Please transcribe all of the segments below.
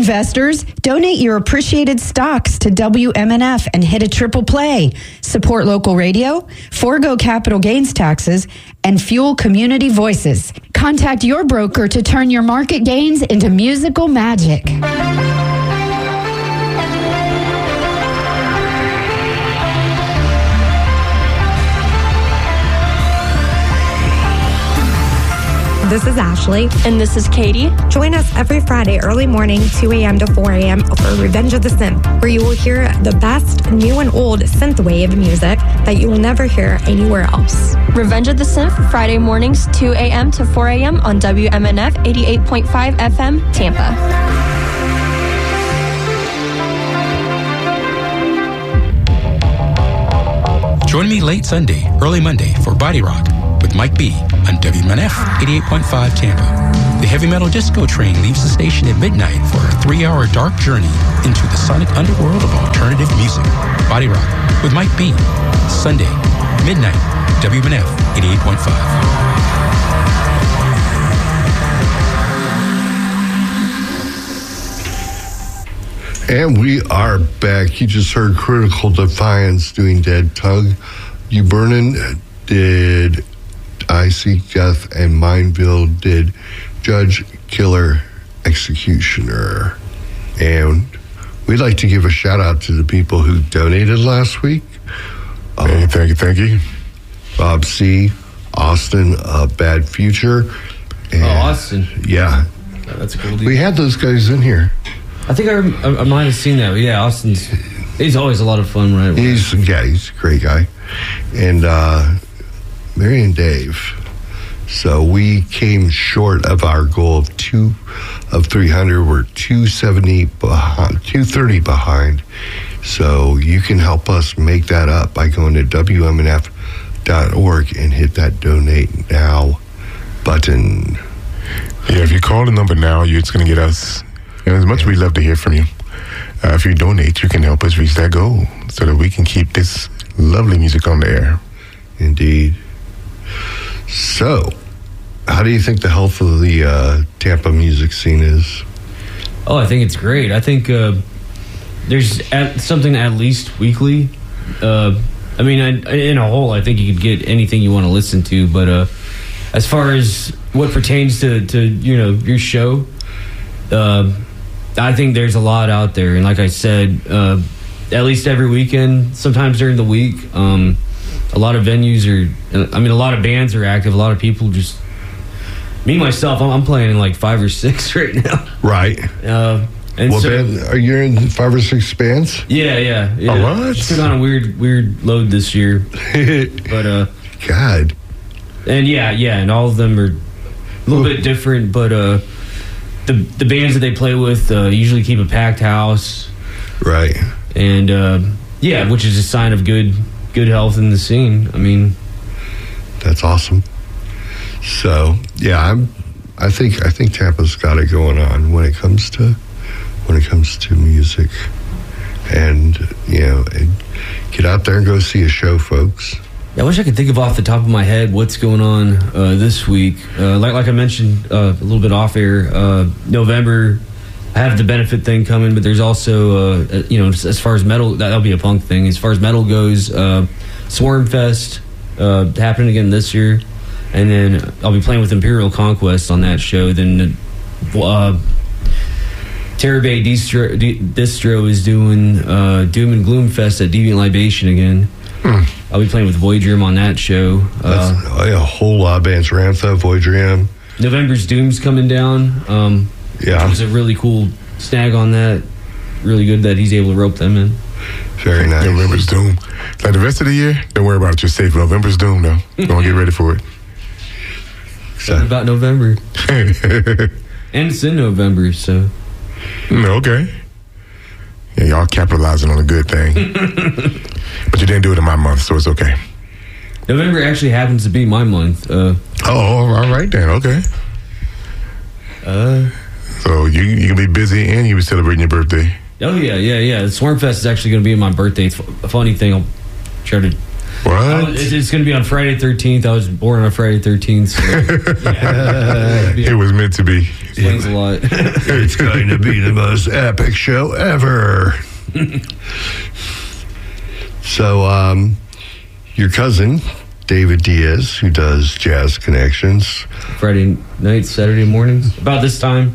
investors, donate your appreciated stocks to WMNF and hit a triple play. Support local radio, forego capital gains taxes, and fuel community voices. Contact your broker to turn your market gains into musical magic. This is Ashley. And this is Katie. Join us every Friday early morning, 2 a.m. to 4 a.m. for Revenge of the Synth, where you will hear the best new and old synthwave music that you will never hear anywhere else. Revenge of the Synth, Friday mornings, 2 a.m. to 4 a.m. on WMNF 88.5 FM, Tampa. Join me late Sunday, early Monday for Body Rock with Mike B on WMNF 88.5 Tampa. The heavy metal disco train leaves the station at midnight for a 3-hour dark journey into the sonic underworld of alternative music. Body Rock with Mike B. Sunday, midnight, WMNF 88.5. And we are back. You just heard Critical Defiance doing Dead Tug. You Burnin' did I Seek Death, and Mindville did Judge, Killer, Executioner. And we'd like to give a shout out to the people who donated last week. Hey, thank you. Bob C., Austin, Bad Future. And, Austin. Yeah. That's a cool deal. We had those guys in here. I think I might have seen that. But yeah, he's always a lot of fun, right? He's a great guy. And Mary and Dave. So we came short of our goal of 300. We're 270 behind, 230 behind. So you can help us make that up by going to WMNF.org and hit that donate now button. Yeah, if you call the number now, it's going to get us. And as much as we love to hear from you, if you donate, you can help us reach that goal so that we can keep this lovely music on the air. Indeed. So, how do you think the health of the Tampa music scene is? Oh, I think it's great. I think there's something at least weekly. I mean, in a whole, I think you could get anything you want to listen to. But as far as what pertains to your show, I think there's a lot out there. And like I said, at least every weekend, sometimes during the week, a lot of venues a lot of bands are active. A lot of people just, me, myself, I'm playing in like 5 or 6 right now. Right. And are you in 5 or 6 bands? Yeah. Oh, what? Just took on a weird load this year. But, God. And and all of them are a little bit different, but, the bands that they play with usually keep a packed house. Right. And, which is a sign of good health in the scene. I mean, that's awesome. So I think Tampa's got it going on when it comes to music, and get out there and go see a show, folks. I wish I could think of off the top of my head what's going on this week. Like I mentioned a little bit off air, November, I have the benefit thing coming, but there's also, as far as metal, that'll be a punk thing. As far as metal goes, Swarm Fest happening again this year, and then I'll be playing with Imperial Conquest on that show. Then Terror Bay Distro is doing Doom and Gloom Fest at Deviant Libation again. I'll be playing with Voidrium on that show. A whole lot of bands. Rantha, Voidrium. November's Doom's coming down. It was a really cool snag on that. Really good that he's able to rope them in. Very nice. November's Doom. Like the rest of the year, don't worry about it. You're safe. November's Doom, though. Don't get ready for it. Something about November. And it's in November, so. Okay. Yeah, y'all capitalizing on a good thing. But you didn't do it in my month, so it's okay. November actually happens to be my month. All right then. Okay. So you can be busy and you be celebrating your birthday. Oh yeah. The Swarmfest is actually going to be my birthday. It's a funny thing. I'll try to. What? It's going to be on Friday 13th. I was born on Friday 13th. So, It was meant to be. Explains a lot. It's going to be the most epic show ever. So, your cousin, David Diaz, who does Jazz Connections. Friday nights, Saturday mornings, about this time.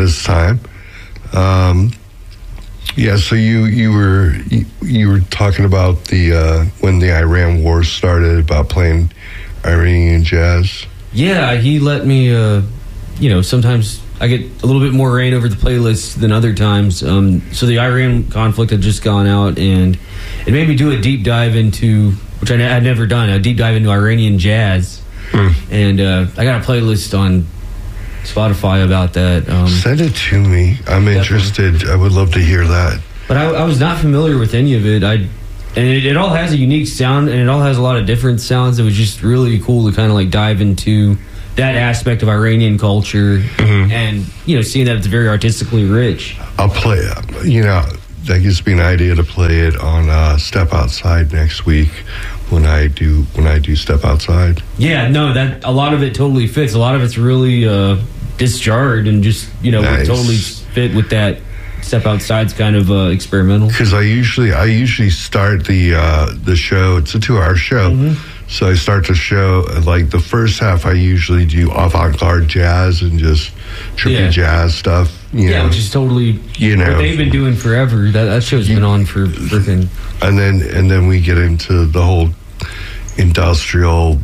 Yeah, so you were talking about the when the Iran war started, about playing Iranian jazz. Yeah, he let me. Sometimes I get a little bit more rain over the playlist than other times. So the Iran conflict had just gone out, and it made me do a deep dive into, which I had never done, a deep dive into Iranian jazz. And I got a playlist on Spotify about that. Send it to me. I'm interested. I would love to hear that. But I was not familiar with any of it. And it all has a unique sound, and it all has a lot of different sounds. It was just really cool to kind of like dive into that aspect of Iranian culture, and seeing that it's very artistically rich. I'll play it. That gives me an idea to play it on Step Outside next week when I do Step Outside. Yeah, no, that a lot of it totally fits. A lot of it's really disjarred and just Nice. totally fit with that Step Outside's kind of experimental. Because I usually start the show. It's a 2-hour show. So I start the show, like the first half I usually do avant-garde jazz and just trippy jazz stuff. Which is totally what they've been doing forever. That show's been on for freaking. And then we get into the whole industrial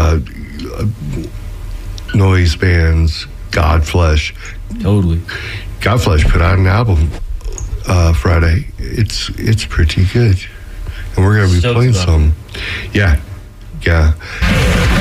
noise bands, Godflesh. Totally. Godflesh put out an album Friday. It's pretty good, and we're gonna be playing some. Yeah.